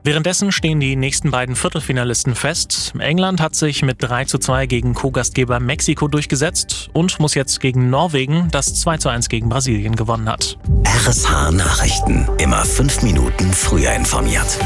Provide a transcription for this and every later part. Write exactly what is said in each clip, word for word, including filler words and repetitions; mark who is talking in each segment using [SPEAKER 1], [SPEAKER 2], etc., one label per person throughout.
[SPEAKER 1] Währenddessen stehen die nächsten beiden Viertelfinalisten fest. England hat sich mit drei zu zwei gegen Co-Gastgeber Mexiko durchgesetzt und muss jetzt gegen Norwegen, das zwei zu eins gegen Brasilien gewonnen hat.
[SPEAKER 2] R S H Nachrichten. Immer fünf Minuten früher informiert.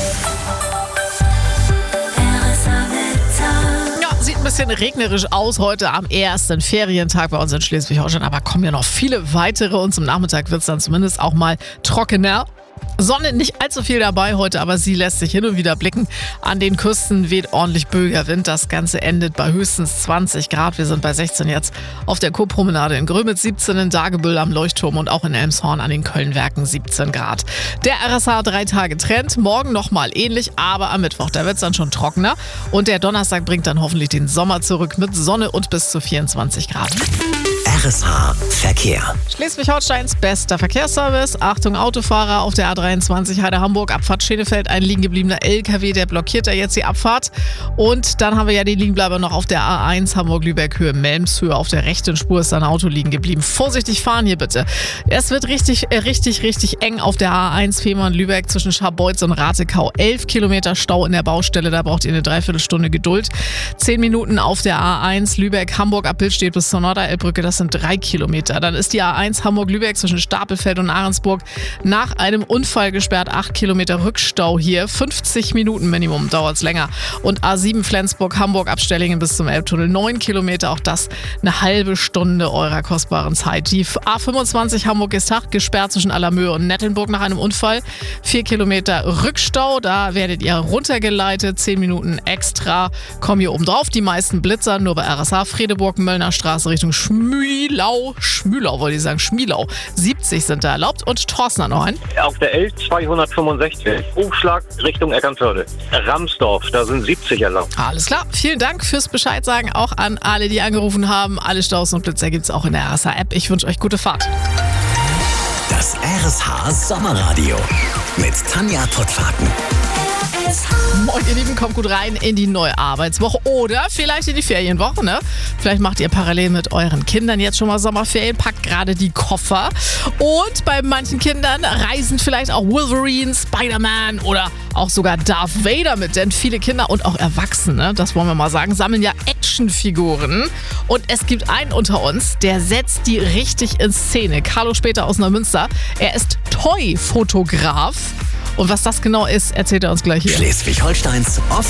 [SPEAKER 3] Sieht ein bisschen regnerisch aus heute am ersten Ferientag bei uns in Schleswig-Holstein, aber kommen ja noch viele weitere und zum Nachmittag wird es dann zumindest auch mal trockener. Sonne nicht allzu viel dabei heute, aber sie lässt sich hin und wieder blicken. An den Küsten weht ordentlich Bögerwind. Das Ganze endet bei höchstens zwanzig Grad. Wir sind bei sechzehn jetzt auf der Kurpromenade in Grömitz, siebzehn in Dagebüll am Leuchtturm und auch in Elmshorn an den Kölnwerken siebzehn Grad. Der R S H drei Tage Trend, morgen nochmal ähnlich, aber am Mittwoch, da wird es dann schon trockener. Und der Donnerstag bringt dann hoffentlich den Sommer zurück mit Sonne und bis zu vierundzwanzig Grad.
[SPEAKER 2] R S H Verkehr.
[SPEAKER 3] Schleswig-Holsteins bester Verkehrsservice. Achtung Autofahrer auf der A dreiundzwanzig Heide-Hamburg, Abfahrt Schenefeld. Ein liegen gebliebener L K W, der blockiert da jetzt die Abfahrt. Und dann haben wir ja die Liegenbleiber noch auf der A eins Hamburg-Lübeck-Höhe, Melmshöhe. Auf der rechten Spur ist ein Auto liegen geblieben. Vorsichtig fahren hier bitte. Es wird richtig, äh, richtig, richtig eng auf der A eins Fehmarn-Lübeck zwischen Scharbeutz und Ratekau. Elf Kilometer Stau in der Baustelle, da braucht ihr eine Dreiviertelstunde Geduld. Zehn Minuten auf der A eins Lübeck-Hamburg ab Billstedt bis zur Norderelbbrücke, das sind drei Kilometer. Dann ist die A eins Hamburg-Lübeck zwischen Stapelfeld und Ahrensburg nach einem Unfall gesperrt. acht Kilometer Rückstau hier. fünfzig Minuten Minimum dauert es länger. Und A sieben Flensburg-Hamburg ab Stellingen bis zum Elbtunnel. neun Kilometer, auch das eine halbe Stunde eurer kostbaren Zeit. Die A fünfundzwanzig Hamburg-Gestach gesperrt zwischen Allermöhe und Nettelnburg nach einem Unfall. vier Kilometer Rückstau, da werdet ihr runtergeleitet. zehn Minuten extra kommen hier oben drauf. Die meisten Blitzer nur bei R S H Fredeburg, Möllner Straße Richtung Schmülau. Schmülau wollte ich sagen, Schmielau. siebzig sind da erlaubt. Und Thorsten hat noch einen.
[SPEAKER 4] Auf der L zweihundertfünfundsechzig, Umschlag Richtung Eckernförde. Ramsdorf, da sind siebzig erlaubt.
[SPEAKER 3] Alles klar, vielen Dank fürs Bescheid sagen, auch an alle, die angerufen haben. Alle Staus und Blitzer gibt es auch in der R S H-App. Ich wünsche euch gute Fahrt.
[SPEAKER 2] Das R S H Sommerradio mit Tanja Tottfaken.
[SPEAKER 3] Moin ihr Lieben, kommt gut rein in die neue Arbeitswoche oder vielleicht in die Ferienwoche, ne? Vielleicht macht ihr parallel mit euren Kindern jetzt schon mal Sommerferien, packt gerade die Koffer und bei manchen Kindern reisen vielleicht auch Wolverine, Spider-Man oder auch sogar Darth Vader mit, denn viele Kinder und auch Erwachsene, das wollen wir mal sagen, sammeln ja Actionfiguren und es gibt einen unter uns, der setzt die richtig in Szene. Carlo Später aus Neumünster, er ist Toy-Fotograf. Und was das genau ist, erzählt er uns gleich hier.
[SPEAKER 2] Schleswig-Holsteins